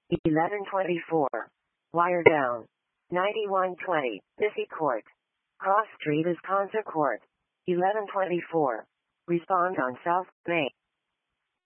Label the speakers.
Speaker 1: 1124. Wire down. 9120. Bissy Court. Cross Street is Concert Court. 1124. Respond on South May.